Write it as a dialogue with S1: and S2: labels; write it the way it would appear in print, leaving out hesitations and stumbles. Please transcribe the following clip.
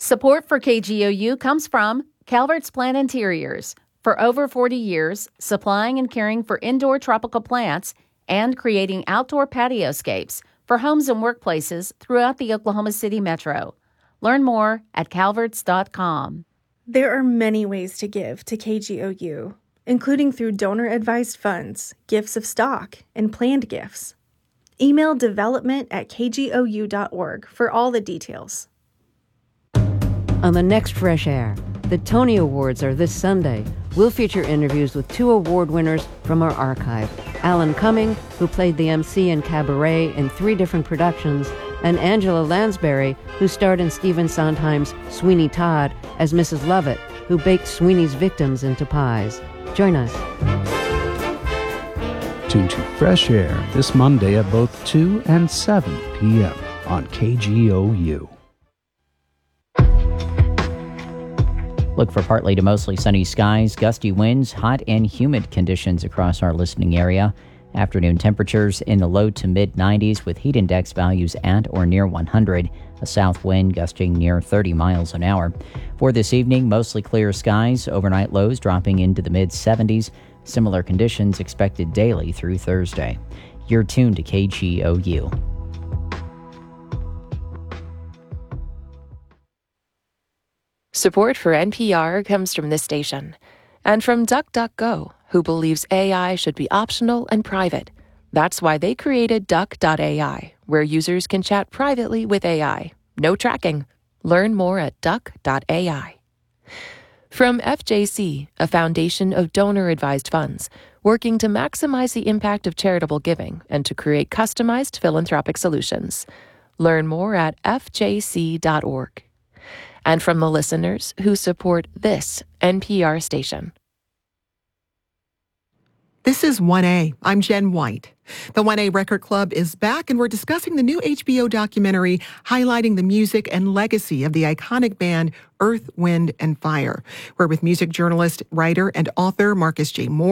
S1: Support for KGOU comes from Calvert's Plant Interiors. For over 40 years, supplying and caring for indoor tropical plants and creating outdoor patioscapes for homes and workplaces throughout the Oklahoma City metro. Learn more at calverts.com.
S2: There are many ways to give to KGOU, including through donor-advised funds, gifts of stock, and planned gifts. Email development@kgou.org for all the details.
S3: On the next Fresh Air, the Tony Awards are this Sunday. We'll feature interviews with 2 award winners from our archive. Alan Cumming, who played the MC in Cabaret in 3 different productions, and Angela Lansbury, who starred in Stephen Sondheim's Sweeney Todd as Mrs. Lovett, who baked Sweeney's victims into pies. Join us.
S4: Tune to Fresh Air this Monday at both 2 and 7 p.m. on KGOU.
S5: Look for partly to mostly sunny skies, gusty winds, hot and humid conditions across our listening area. Afternoon temperatures in the low to mid-90s with heat index values at or near 100. A south wind gusting near 30 miles an hour. For this evening, mostly clear skies, overnight lows dropping into the mid-70s. Similar conditions expected daily through Thursday. You're tuned to KGOU.
S6: Support for NPR comes from this station and from DuckDuckGo, who believes AI should be optional and private. That's why they created Duck.ai, where users can chat privately with AI. No tracking. Learn more at Duck.ai. From FJC, a foundation of donor-advised funds, working to maximize the impact of charitable giving and to create customized philanthropic solutions. Learn more at fjc.org. And from the listeners who support this NPR station.
S7: This is 1A. I'm Jen White. The 1A Record Club is back, and we're discussing the new HBO documentary highlighting the music and legacy of the iconic band Earth, Wind, and Fire. We're with music journalist, writer, and author Marcus J. Moore.